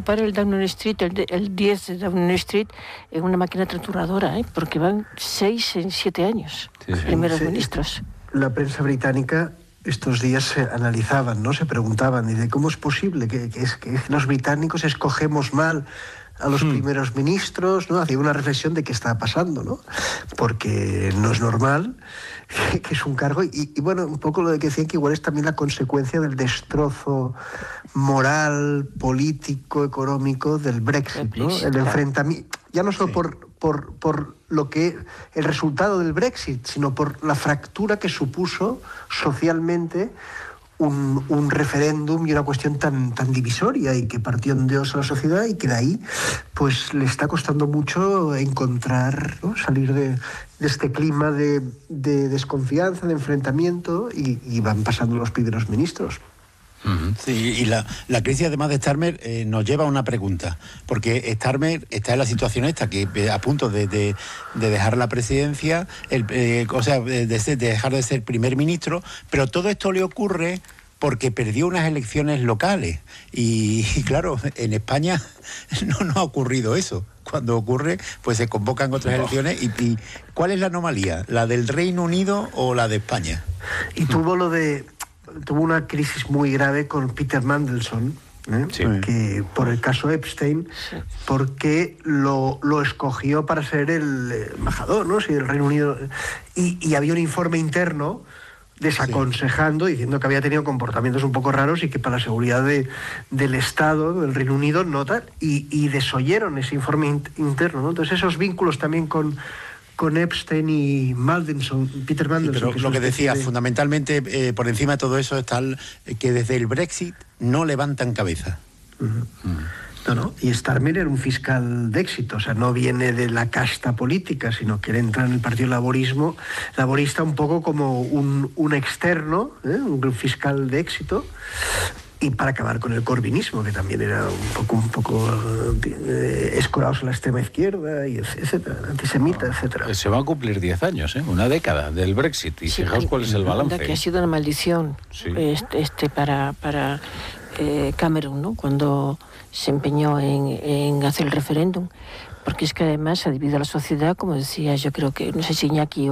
ocupar el Downing Street, el 10 de Downing Street, en una máquina trituradora, porque van 6 en 7 años, primeros ministros. La prensa británica estos días se analizaban, ¿no? Se preguntaban, ¿de cómo es posible que los británicos escogemos mal a los primeros ministros, ¿no? Hacía una reflexión de qué estaba pasando, ¿no? Porque no es normal, que es un cargo, y bueno, un poco lo de que decían que igual es también la consecuencia del destrozo moral, político, económico del Brexit, ¿no? El enfrentamiento, ya no solo por lo que el resultado del Brexit, sino por la fractura que supuso socialmente un referéndum y una cuestión tan divisoria y que partió en Dios a la sociedad, y que de ahí pues le está costando mucho encontrar, ¿no? Salir de este clima de desconfianza, de enfrentamiento, y van pasando los primeros ministros. Sí, y la crisis además de Starmer nos lleva a una pregunta, porque Starmer está en la situación esta, que a punto de dejar la presidencia, de dejar de ser primer ministro, pero todo esto le ocurre porque perdió unas elecciones locales, y claro, en España no ha ocurrido eso. Cuando ocurre, pues se convocan otras elecciones, y ¿cuál es la anomalía? ¿La del Reino Unido o la de España? Y tuvo una crisis muy grave con Peter Mandelson, que por el caso Epstein, porque lo escogió para ser el embajador, ¿no? Sí, del Reino Unido, y había un informe interno desaconsejando, diciendo que había tenido comportamientos un poco raros y que para la seguridad del Estado, del Reino Unido, no tal, y desoyeron ese informe interno, ¿no? Entonces esos vínculos también con Epstein y Peter Mandelson. Pero lo que decía, fundamentalmente, por encima de todo eso está que desde el Brexit no levantan cabeza. No, y Starmer era un fiscal de éxito, o sea, no viene de la casta política, sino que él entra en el Partido Laborista un poco como un externo, un fiscal de éxito, y para acabar con el corbynismo, que también era un poco escorados a la extrema izquierda, y etcétera, antisemita, etcétera. Se van a cumplir 10 años, una década del Brexit, y fijaos cuál es el balance. Que ha sido una maldición para Cameron, ¿no? Cuando se empeñó en hacer el referéndum, porque es que además ha dividido a la sociedad, como decía, yo creo que, no sé si Iñaki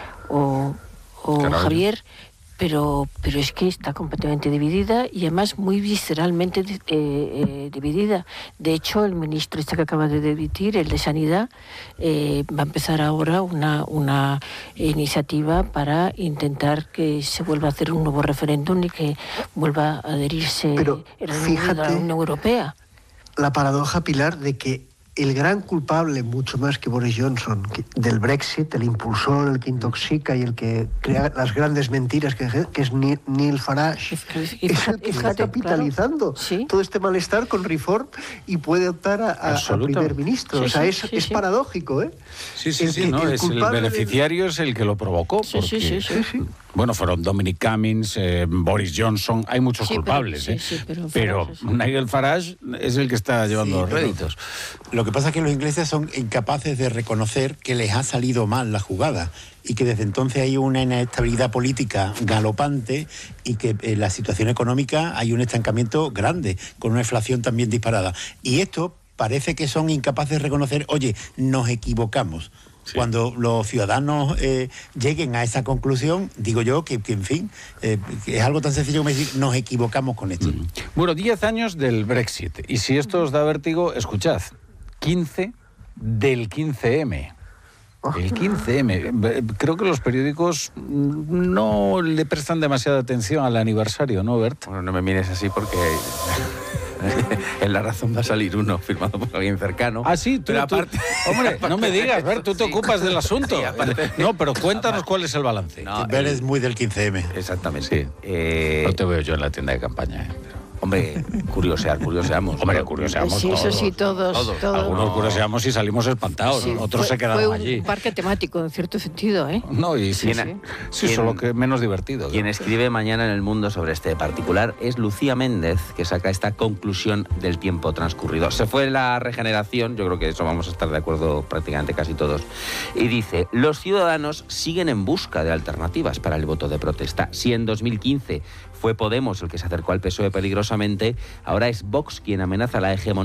o Javier, pero es que está completamente dividida, y además muy visceralmente dividida. De hecho, el ministro que acaba de dimitir, el de Sanidad, va a empezar ahora una iniciativa para intentar que se vuelva a hacer un nuevo referéndum y que vuelva a adherirse a la Unión Europea. La paradoja, Pilar, de que el gran culpable, mucho más que Boris Johnson, del Brexit, el impulsor, el que intoxica y el que crea las grandes mentiras, que es Neil Farage, es el que está capitalizando todo este malestar con Reform y puede optar a primer ministro. Es paradójico, ¿eh? El beneficiario es el que lo provocó. Bueno, fueron Dominic Cummings, Boris Johnson, hay muchos culpables, pero Nigel Farage es el que está llevando los réditos. Lo que pasa es que los ingleses son incapaces de reconocer que les ha salido mal la jugada, y que desde entonces hay una inestabilidad política galopante, y que en la situación económica hay un estancamiento grande, con una inflación también disparada. Y esto parece que son incapaces de reconocer, oye, nos equivocamos. Cuando los ciudadanos lleguen a esa conclusión, digo yo que en fin, es algo tan sencillo como decir, nos equivocamos con esto. Bueno, 10 años del Brexit, y si esto os da vértigo, escuchad, 15 del 15M. El 15M. Creo que los periódicos no le prestan demasiada atención al aniversario, ¿no, Bert? Bueno, no me mires así porque en La Razón va a salir uno firmado por alguien cercano. Ah, sí, tú. Hombre, no me digas, Bert, tú te ocupas del asunto. No, pero cuéntanos cuál es el balance. Bert es muy del 15M. Exactamente. No te veo yo en la tienda de campaña, Hombre, curioseamos. Hombre, curioseamos sí, todos. Eso sí, todos. Algunos curioseamos y salimos espantados, otros se quedaron allí. Fue un parque temático, en cierto sentido, ¿eh? No, y sí, solo que menos divertido. Quien escribe mañana en El Mundo sobre este particular es Lucía Méndez, que saca esta conclusión del tiempo transcurrido. Se fue la regeneración, yo creo que eso vamos a estar de acuerdo prácticamente casi todos, y dice, los ciudadanos siguen en busca de alternativas para el voto de protesta. Si en 2015 fue Podemos el que se acercó al PSOE peligrosamente, ahora es Vox quien amenaza la hegemonía